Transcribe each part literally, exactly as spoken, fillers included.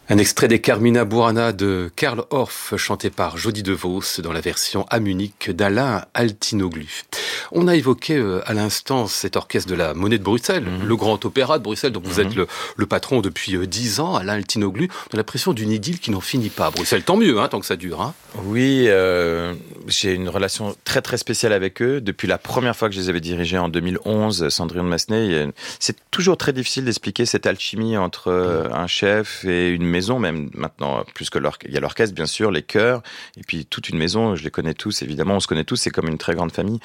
Un extrait des Carmina Burana de Karl Orff, chanté par Jody DeVos dans la version à Munich d'Alain Altinoglu. On a évoqué euh, à l'instant cet orchestre de la Monnaie de Bruxelles, mmh. le Grand Opéra de Bruxelles, dont vous mmh. êtes le, le patron depuis euh, dix ans, Alain Altinoglu. On a l'impression d'une idylle qui n'en finit pas à Bruxelles. Tant mieux, hein, tant que ça dure. Hein. Oui, euh, j'ai une relation très très spéciale avec eux. Depuis la première fois que je les avais dirigés en deux mille onze, Cendrillon de Massenet, c'est toujours très difficile d'expliquer cette alchimie entre euh, un chef et une maison, même maintenant, plus que l'orchestre. Il y a l'orchestre, bien sûr, les chœurs, et puis toute une maison, je les connais tous, évidemment, on se connaît tous, c'est comme une très grande famille.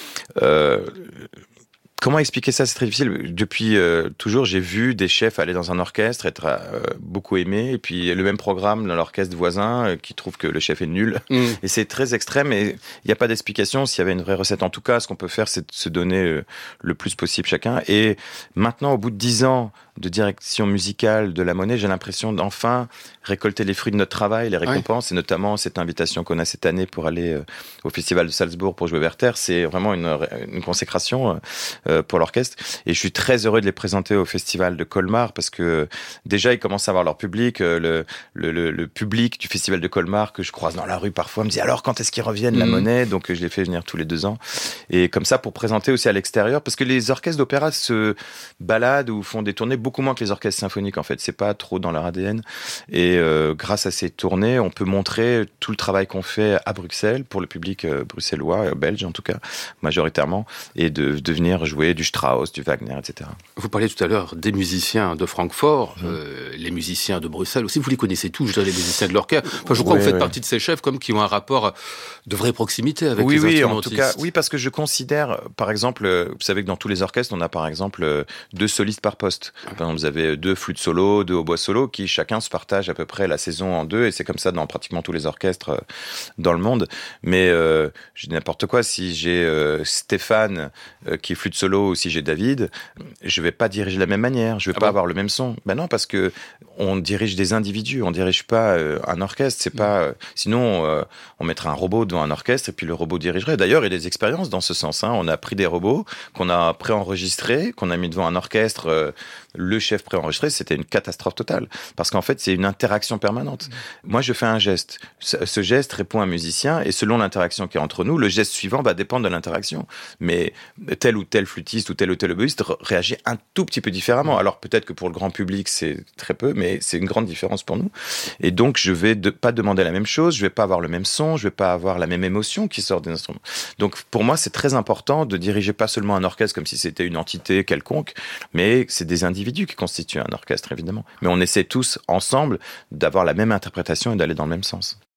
Euh, Comment expliquer ça? C'est très difficile. Depuis euh, toujours, j'ai vu des chefs aller dans un orchestre, être euh, beaucoup aimés, et puis le même programme dans l'orchestre voisin euh, qui trouve que le chef est nul. Mmh. Et c'est très extrême, et il n'y a pas d'explication. S'il y avait une vraie recette, en tout cas, ce qu'on peut faire, c'est de se donner euh, le plus possible chacun. Et maintenant, au bout de dix ans de direction musicale de la Monnaie, j'ai l'impression d'enfin récolter les fruits de notre travail, les récompenses, ouais. et notamment cette invitation qu'on a cette année pour aller euh, au Festival de Salzbourg pour jouer Werther. C'est vraiment une, une consécration euh, pour l'orchestre. Et je suis très heureux de les présenter au Festival de Colmar parce que déjà, ils commencent à avoir leur public. Le, le, le, le public du Festival de Colmar que je croise dans la rue parfois me dit alors quand est-ce qu'ils reviennent, mmh. la Monnaie? Donc je les fais venir tous les deux ans. Et comme ça, pour présenter aussi à l'extérieur, parce que les orchestres d'opéra se baladent ou font des tournées beaucoup moins que les orchestres symphoniques, en fait. C'est pas trop dans leur A D N. Et euh, grâce à ces tournées, on peut montrer tout le travail qu'on fait à Bruxelles pour le public euh, bruxellois, euh, belge en tout cas, majoritairement, et de, de venir jouer du Strauss, du Wagner, et cetera. Vous parliez tout à l'heure des musiciens de Francfort, mmh. euh, les musiciens de Bruxelles aussi. Vous les connaissez tous, je dirais, les musiciens de l'orchestre. Enfin, je crois oui, que vous faites oui. partie de ces chefs comme qui ont un rapport de vraie proximité avec oui, les oui, instrumentistes. En tout cas, oui, parce que je considère, par exemple, vous savez que dans tous les orchestres, on a par exemple deux solistes par poste. Par exemple, vous avez deux flûtes solo, deux hautbois solo, qui chacun se partage à peu près la saison en deux, et c'est comme ça dans pratiquement tous les orchestres dans le monde. Mais euh, je dis n'importe quoi, si j'ai euh, Stéphane euh, qui est flûte solo, ou si j'ai David, je vais pas diriger de la même manière, je vais ah pas bon avoir le même son. Ben non, parce que on dirige des individus, on dirige pas euh, un orchestre. C'est pas, euh, sinon euh, on mettrait un robot devant un orchestre et puis le robot dirigerait. D'ailleurs, il y a des expériences dans ce sens. Hein. On a pris des robots qu'on a préenregistrés, qu'on a mis devant un orchestre. Euh, le chef préenregistré, c'était une catastrophe totale. Parce qu'en fait, c'est une interaction permanente. Mmh. Moi, je fais un geste. Ce, ce geste répond à un musicien, et selon l'interaction qui est entre nous, le geste suivant va dépendre de l'interaction. Mais tel ou tel flûtiste ou tel ou tel oboïste réagit un tout petit peu différemment. Alors peut-être que pour le grand public, c'est très peu, mais c'est une grande différence pour nous. Et donc, je vais de, pas demander la même chose, je vais pas avoir le même son, je vais pas avoir la même émotion qui sort des instruments. Donc, pour moi, c'est très important de diriger pas seulement un orchestre comme si c'était une entité quelconque, mais c'est des individus qui constituent un orchestre, évidemment. Mais on essaie tous, ensemble, d'avoir la même interprétation et d'aller dans le même sens.